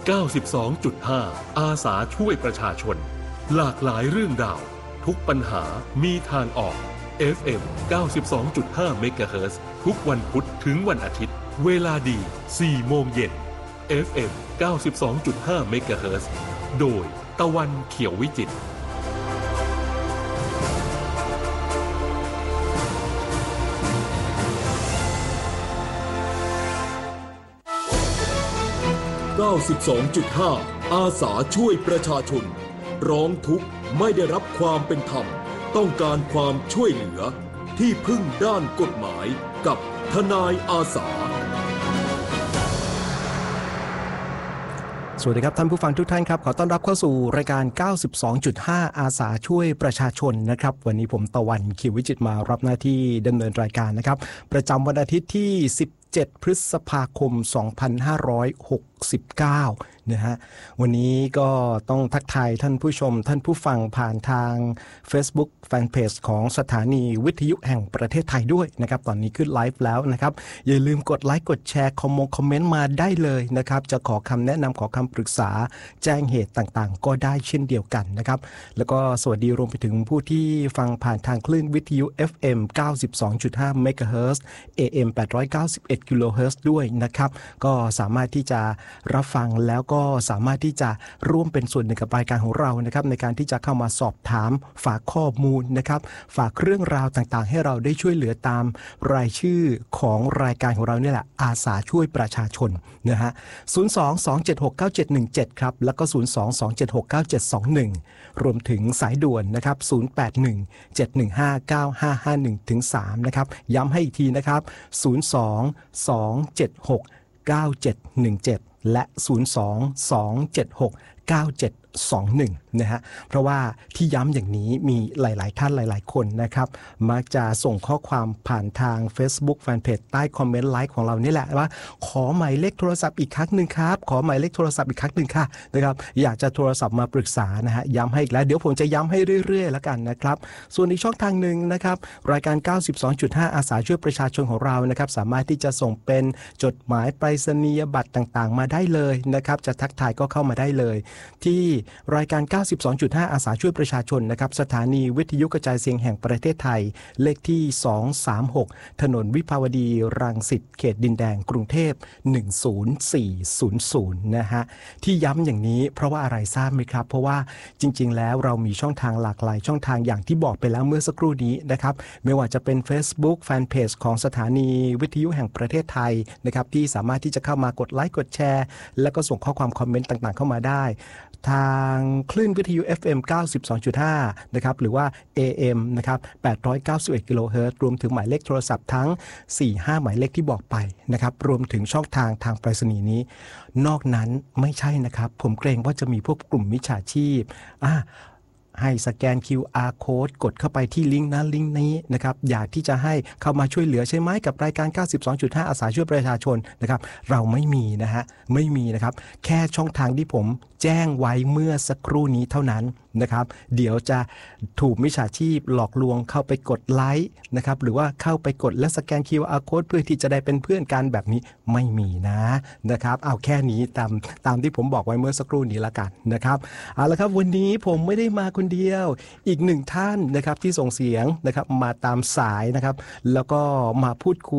92.5 อาสาช่วยประชาชนหลากหลายเรื่องราวทุกปัญหามีทางออก FM 92.5 เมกะเฮิรตซ์ทุกวันพุธถึงวันอาทิตย์เวลาดี 4 โมงเย็น FM 92.5 เมกะเฮิรตซ์โดยตะวันเขียววิจิตร 92.5 อาสาช่วยประชาชนร้องทุกข์ไม่ได้รับความเป็นธรรมต้องการความช่วยเหลือที่พึ่งด้านกฎหมายกับทนายอาสาสวัสดีครับท่านผู้ฟังทุกท่านครับขอต้อนรับเข้าสู่รายการ 92.5 อาสาช่วยประชาชนนะครับวันนี้ผมตะวันเขียววิจิตรมารับหน้าที่ดำเนินรายการนะครับประจำวันอาทิตย์ที่17 พฤษภาคม 2569 นะฮะวันนี้ก็ต้องทักทายท่านผู้ชมท่านผู้ฟังผ่านทาง Facebook Fanpage ของสถานีวิทยุแห่งประเทศไทยด้วยนะครับตอนนี้ขึ้นไลฟ์แล้วนะครับอย่าลืมกดไลค์กดแชร์คอมเมนต์มาได้เลยนะครับจะขอคำแนะนำขอคำปรึกษาแจ้งเหตุต่างๆก็ได้เช่นเดียวกันนะครับแล้วก็สวัสดีรวมไปถึงผู้ที่ฟังผ่านทางคลื่นวิทยุ FM 92.5 เมกะเฮิรตซ์ AM 891 กิโลเฮิรตซ์ด้วยนะครับก็สามารถที่จะรับฟังแล้วก็สามารถที่จะร่วมเป็นส่วนหนึ่งกับรายการของเรานะครับในการที่จะเข้ามาสอบถามฝากข้อมูลนะครับฝากเรื่องราวต่างๆให้เราได้ช่วยเหลือตามรายชื่อของรายการของเราเนี่ยแหละอาสาช่วยประชาชนนะฮะ 02-2769717 ครับแล้วก็ 02-2769721 รวมถึงสายด่วนนะครับ0817159551ถึง3นะครับย้ำให้อีกทีนะครับ02-2769717และ 02-2769721 นะฮะเพราะว่าที่ย้ำอย่างนี้มีหลายๆท่านหลายๆคนนะครับมักจะส่งข้อความผ่านทาง Facebook Fanpage ใต้คอมเมนต์ไลค์ของเรานี่แหละว่าขอหมายเลขโทรศัพท์อีกครั้งหนึ่งครับขอหมายเลขโทรศัพท์อีกครั้งหนึ่งค่ะนะครับอยากจะโทรศัพท์มาปรึกษานะฮะย้ำให้อีกแล้วเดี๋ยวผมจะย้ำให้เรื่อยๆแล้วกันนะครับส่วนอีกช่องทางหนึ่งนะครับรายการ 92.5 อาสาช่วยประชาชนของเรานะครับสามารถที่จะส่งเป็นจดหมายไปรษณียบัตรต่างๆมาได้เลยนะครับจะทักทายก็เข้ามาได้เลยที่รายการ 92.5 อาสาช่วยประชาชนนะครับสถานีวิทยุกระจายเสียงแห่งประเทศไทยเลขที่236ถนนวิภาวดีรังสิตเขตดินแดงกรุงเทพ10400นะฮะที่ย้ำอย่างนี้เพราะว่าอะไรทราบไหมครับเพราะว่าจริงๆแล้วเรามีช่องทางหลากหลายช่องทางอย่างที่บอกไปแล้วเมื่อสักครู่นี้นะครับไม่ว่าจะเป็น Facebook Fanpage ของสถานีวิทยุแห่งประเทศไทยนะครับที่สามารถที่จะเข้ามากดไลค์กดแชร์แล้วก็ส่งข้อความคอมเมนต์ต่างๆเข้ามาได้ทางคลื่นวิทยุ FM 92.5 นะครับหรือว่า AM นะครับ891 กิโลเฮิรตซ์รวมถึงหมายเลขโทรศัพท์ทั้ง 4-5 หมายเลขที่บอกไปนะครับรวมถึงช่องทางทางไปรษณีย์นี้นอกนั้นไม่ใช่นะครับผมเกรงว่าจะมีพวกกลุ่มมิจฉาชีพให้สแกน QR Code กดเข้าไปที่ลิงก์นั้นลิงก์นี้นะครับอยากที่จะให้เข้ามาช่วยเหลือใช่ไหมกับรายการ 92.5 อาสาช่วยประชาชนนะครับเราไม่มีนะฮะไม่มีนะครับแค่ช่องทางที่ผมแจ้งไว้เมื่อสักครู่นี้เท่านั้นนะครับเดี๋ยวจะถูกมิจฉาชีพหลอกลวงเข้าไปกดไลค์นะครับหรือว่าเข้าไปกดและสแกน QR Code เพื่อที่จะได้เป็นเพื่อนกันแบบนี้ไม่มีนะครับเอาแค่นี้ตามที่ผมบอกไว้เมื่อสักครู่นี้ละกันนะครับเอาละครับวันนี้ผมไม่ได้มาคนเดียวอีกหนึ่งท่านนะครับที่ส่งเสียงนะครับมาตามสายนะครับแล้วก็มาพูดคุย